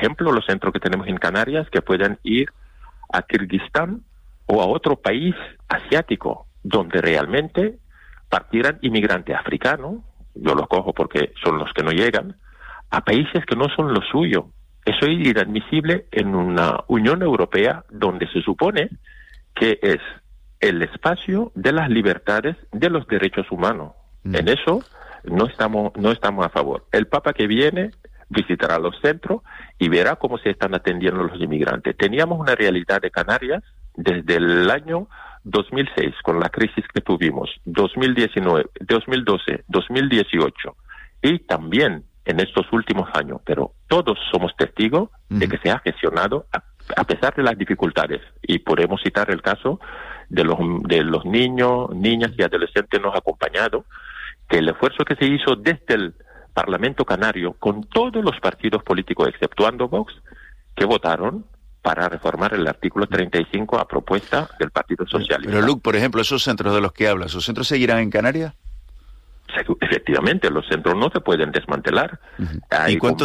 ejemplo, los centros que tenemos en Canarias, que puedan ir a Kirguistán o a otro país asiático, donde realmente partieran inmigrantes africanos, yo los cojo porque son los que no llegan, a países que no son lo suyo. Eso es inadmisible en una Unión Europea donde se supone que es el espacio de las libertades, de los derechos humanos. En eso no estamos a favor. El Papa que viene visitará los centros y verá cómo se están atendiendo los inmigrantes. Teníamos una realidad de Canarias desde el año 2006, con la crisis que tuvimos, 2019, 2012, 2018, y también en estos últimos años, pero todos somos testigos de que se ha gestionado a pesar de las dificultades, y podemos citar el caso de los niños, niñas y adolescentes no acompañados, que el esfuerzo que se hizo desde el Parlamento Canario, con todos los partidos políticos, exceptuando Vox, que votaron para reformar el artículo 35 a propuesta del Partido Socialista. Pero Luc, por ejemplo, esos centros de los que hablas, ¿esos centros seguirán en Canarias? Efectivamente, los centros no se pueden desmantelar. ¿Y cuánto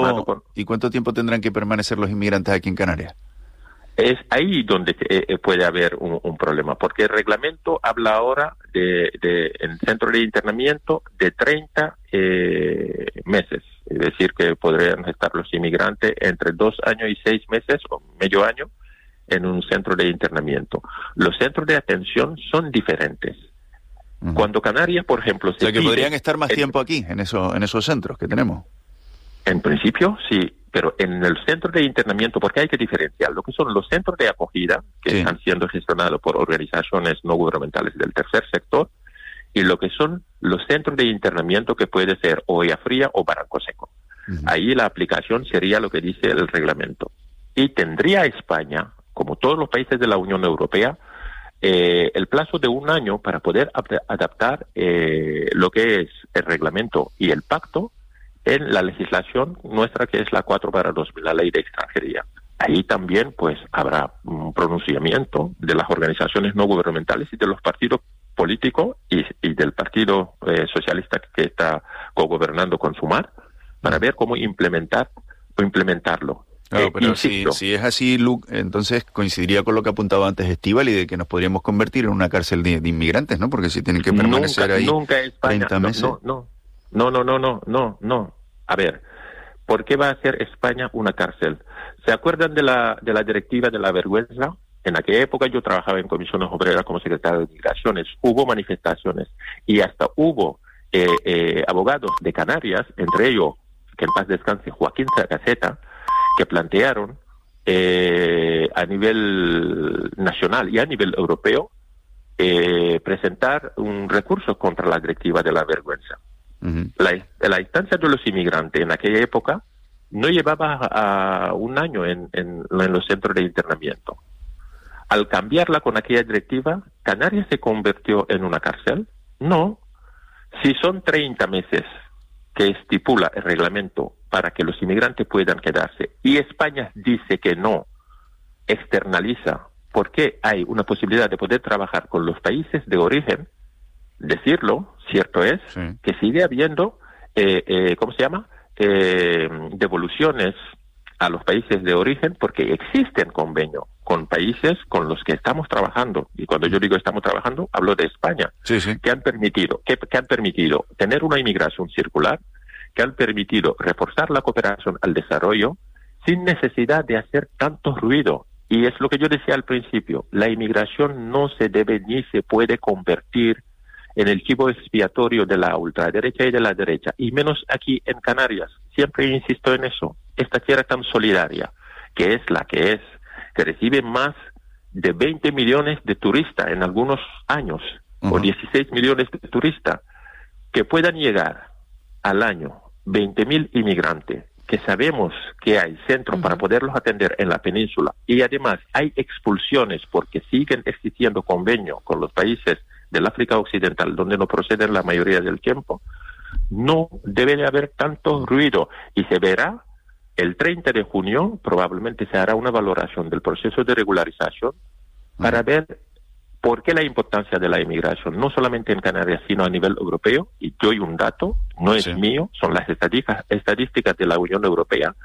tiempo tendrán que permanecer los inmigrantes aquí en Canarias? Es ahí donde puede haber un problema, porque el reglamento habla ahora en centro de internamiento de 30 meses. Es decir, que podrían estar los inmigrantes entre 2 años y 6 meses o medio año en un centro de internamiento. Los centros de atención son diferentes. Cuando Canarias, por ejemplo... O sea, que podrían estar más tiempo aquí, en esos centros que tenemos. En principio, sí, pero en el centro de internamiento, porque hay que diferenciar lo que son los centros de acogida, que están siendo gestionados por organizaciones no gubernamentales del tercer sector, y lo que son los centros de internamiento, que puede ser Olla Fría o Barranco Seco. Ahí la aplicación sería lo que dice el reglamento. Y tendría España, como todos los países de la Unión Europea, el plazo de 1 año para poder adaptar lo que es el reglamento y el pacto en la legislación nuestra, que es la 4/2000, la ley de extranjería. Ahí también pues habrá un pronunciamiento de las organizaciones no gubernamentales y de los partidos políticos y del Partido Socialista, que está cogobernando con Sumar, para ver cómo implementarlo. Claro, pero si es así, Luc, entonces coincidiría con lo que apuntaba antes Estíbaliz, de que nos podríamos convertir en una cárcel de inmigrantes, ¿no? Porque si tienen que permanecer ahí nunca España, 30 meses... No. A ver, ¿por qué va a ser España una cárcel? ¿Se acuerdan de la directiva de la vergüenza? En aquella época yo trabajaba en comisiones obreras como secretario de Migraciones. Hubo manifestaciones y hasta hubo abogados de Canarias, entre ellos, que en paz descanse, Joaquín Sacaseta, que plantearon a nivel nacional y a nivel europeo presentar un recurso contra la directiva de la vergüenza. La instancia de los inmigrantes en aquella época no llevaba a 1 año en los centros de internamiento. Al cambiarla con aquella directiva, ¿Canarias se convirtió en una cárcel? No. Si son 30 meses que estipula el reglamento para que los inmigrantes puedan quedarse, y España dice que no, externaliza, porque hay una posibilidad de poder trabajar con los países de origen, decirlo, cierto es, que sigue habiendo, devoluciones a los países de origen, porque existen convenios con países con los que estamos trabajando, y cuando yo digo estamos trabajando, hablo de España, que han permitido tener una inmigración circular, que han permitido reforzar la cooperación al desarrollo sin necesidad de hacer tanto ruido. Y es lo que yo decía al principio, la inmigración no se debe ni se puede convertir en el chivo expiatorio de la ultraderecha y de la derecha, y menos aquí en Canarias. Siempre insisto en eso. Esta tierra tan solidaria, que es la que es, que recibe más de 20 millones de turistas en algunos años, o 16 millones de turistas, que puedan llegar al año 20.000 inmigrantes, que sabemos que hay centros para poderlos atender en la península, y además hay expulsiones porque siguen existiendo convenios con los países del África Occidental, donde no proceden la mayoría del tiempo, no debe de haber tanto ruido, y se verá el 30 de junio, probablemente se hará una valoración del proceso de regularización para ver por qué la importancia de la inmigración, no solamente en Canarias, sino a nivel europeo. Y doy un dato, no es mío, son las estadísticas de la Unión Europea,